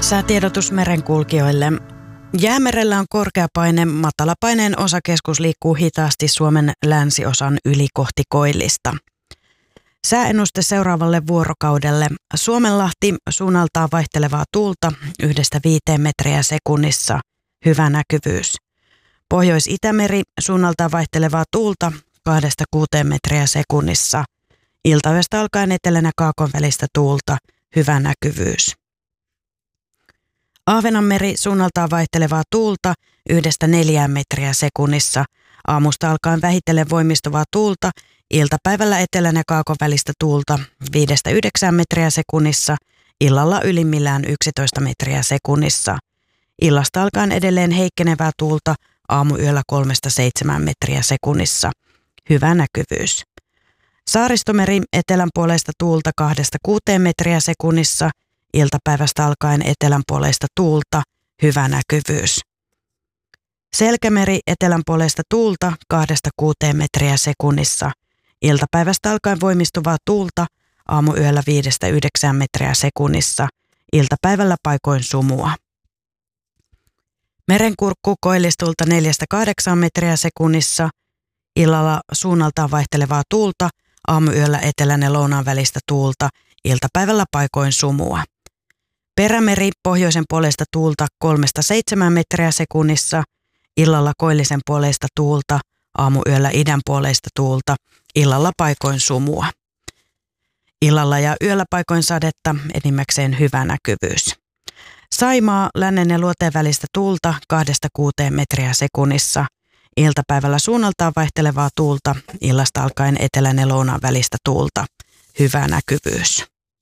Säätiedotus merenkulkijoille. Jäämerellä on korkeapaine, matalapaineen osakeskus liikkuu hitaasti Suomen länsiosan yli kohti koillista. Sääennuste seuraavalle vuorokaudelle. Suomenlahti suunnaltaan vaihtelevaa tuulta 1–5 metriä sekunnissa. Hyvä näkyvyys. Pohjois-Itämeri suunnaltaan vaihtelevaa tuulta 2–6 metriä sekunnissa. Iltayöstä alkaen etelän ja kaakon välistä tuulta. Hyvä näkyvyys. Ahvenanmeri suunnaltaan vaihtelevaa tuulta 1–4 metriä sekunnissa. Aamusta alkaen vähitellen voimistuvaa tuulta, iltapäivällä etelän ja kaakon välistä tuulta 5–9 metriä sekunnissa, illalla ylimmillään 11 metriä sekunnissa. Illasta alkaen edelleen heikkenevää tuulta, aamuyöllä 3–7 metriä sekunnissa. Hyvä näkyvyys. Saaristomeri etelän puoleista tuulta 2–6 metriä sekunnissa, iltapäivästä alkaen etelänpuoleista tuulta, hyvä näkyvyys. Selkämeri etelänpuoleista tuulta 2–6 metriä sekunnissa. Iltapäivästä alkaen voimistuvaa tuulta, aamuyöllä 5–9 metriä sekunnissa. Iltapäivällä paikoin sumua. Merenkurkku koillistulta 4–8 metriä sekunnissa. Illalla suunnaltaan vaihtelevaa tuulta, aamuyöllä etelän ja lounaan välistä tuulta. Iltapäivällä paikoin sumua. Perämeri pohjoisen puolesta tuulta 3–7 metriä sekunnissa, illalla koillisen puoleista tuulta, aamuyöllä idän puoleista tuulta, illalla paikoin sumua. Illalla ja yöllä paikoin sadetta, enimmäkseen hyvä näkyvyys. Saimaa lännen ja luoteen välistä tuulta 2–6 metriä sekunnissa, iltapäivällä suunnaltaan vaihtelevaa tuulta, illasta alkaen etelän ja lounaan välistä tuulta, hyvä näkyvyys.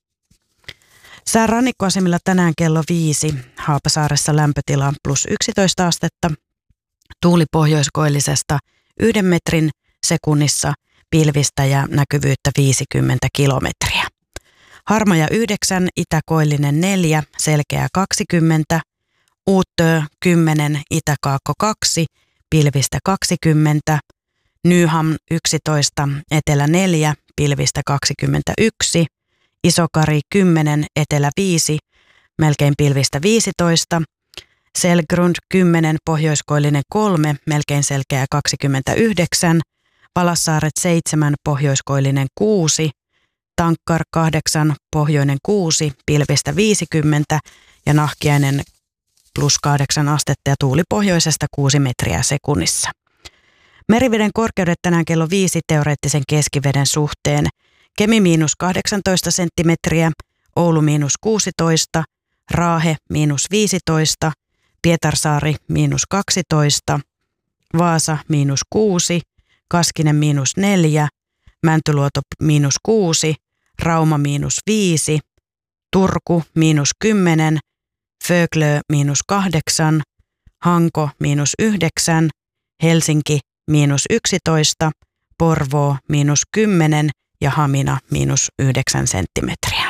Sää rannikkoasemilla tänään kello 5, Haapasaaressa lämpötila +11 astetta, tuuli pohjoiskoillisesta 1 metrin sekunnissa, pilvistä ja näkyvyyttä 50 kilometriä. Harmaja 9, itäkoillinen 4, selkeä 20, Uuttöö 10, itäkaakko 2, pilvistä 20, Nyhamn 11, etelä 4, pilvistä 21, Isokari 10, etelä 5, melkein pilvistä 15, Selgrund 10, pohjoiskoillinen 3, melkein selkeä 29, Valassaaret 7, pohjoiskoillinen 6, Tankkar 8, pohjoinen 6, pilvistä 50 ja Nahkiainen +8 astetta ja tuuli pohjoisesta 6 metriä sekunnissa. Meriveden korkeudet tänään kello 5 teoreettisen keskiveden suhteen. Kemi -18 senttimetriä, Oulu -16, Raahe -15, Pietarsaari -12, Vaasa -6, Kaskinen -4, Mäntyluoto -6, Rauma -5, Turku -10, Föglö -8, Hanko -9, Helsinki -11, Porvoo -10 ja Hamina -9 senttimetriä.